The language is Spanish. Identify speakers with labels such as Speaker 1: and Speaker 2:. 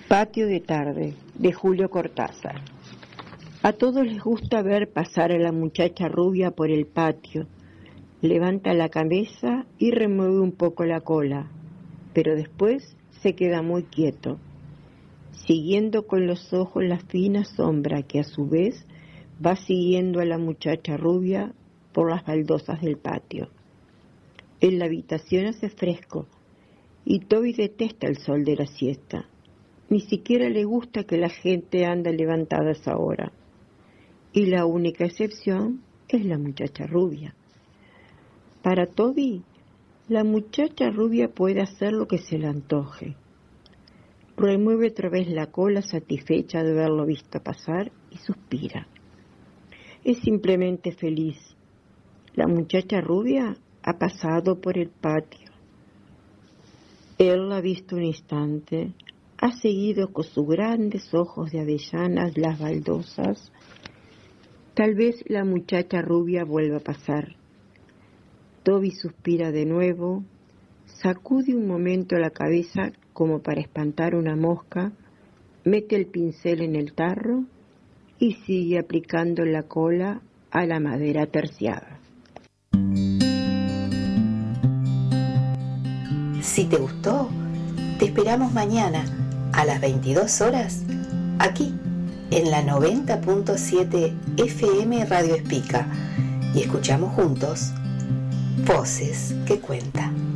Speaker 1: Patio de tarde, de Julio Cortázar. A todos les gusta ver pasar a la muchacha rubia por el patio. Levanta la cabeza y remueve un poco la cola, pero después se queda muy quieto, siguiendo con los ojos la fina sombra que a su vez va siguiendo a la muchacha rubia por las baldosas del patio. En la habitación hace fresco y Toby detesta el sol de la siesta. Ni siquiera le gusta que la gente ande levantada a esa hora. Y la única excepción es la muchacha rubia. Para Toby, la muchacha rubia puede hacer lo que se le antoje. Remueve otra vez la cola satisfecha de haberlo visto pasar y suspira. Es simplemente feliz. La muchacha rubia ha pasado por el patio. Él la ha visto un instante, ha seguido con sus grandes ojos de avellanas las baldosas. Tal vez la muchacha rubia vuelva a pasar. Toby suspira de nuevo, sacude un momento la cabeza como para espantar una mosca, mete el pincel en el tarro y sigue aplicando la cola a la madera terciada.
Speaker 2: Si te gustó, te esperamos mañana a las 22 horas, aquí en la 90.7 FM Radio Espica, y escuchamos juntos Voces que Cuentan.